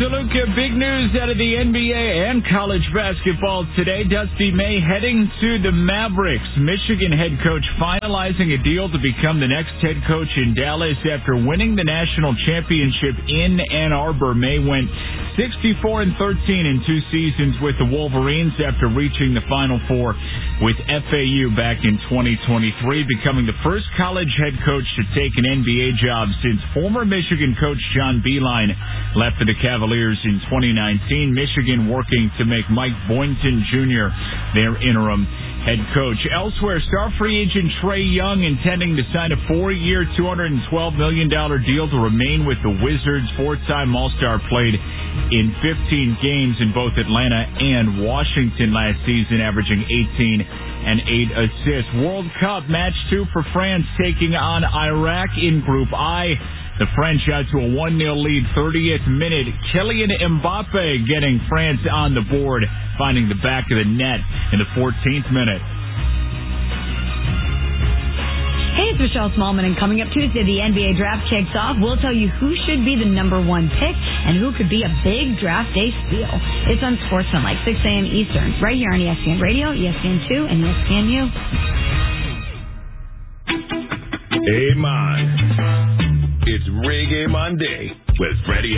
DeLuca, big news out of the NBA and college basketball today. Dusty May heading to the Mavericks. Michigan head coach finalizing a deal to become the next head coach in Dallas after winning the national championship in Ann Arbor. May went 64-13 in 2 seasons with the Wolverines after reaching the Final Four with FAU back in 2023, becoming the first college head coach to take an NBA job since former Michigan coach John Beilein left for the Cavaliers in 2019. Michigan working to make Mike Boynton Jr. their interim head coach. Elsewhere, star free agent Trae Young intending to sign a 4-year, $212 million deal to remain with the Wizards. 4-time All-Star, played in 15 games in both Atlanta and Washington last season, averaging 18 and 8 assists. World Cup match 2 for France taking on Iraq in Group I. The French out to a 1-0 lead, 30th minute. Kylian Mbappe getting France on the board, finding the back of the net in the 14th minute. Hey, it's Michelle Smallman, and coming up Tuesday, the NBA draft kicks off. We'll tell you who should be the number 1 pick and who could be a big draft day steal. It's on Sportsman, like 6 a.m. Eastern, right here on ESPN Radio, ESPN2, and ESPNU. Hey, man. It's Reggae Monday with Freddie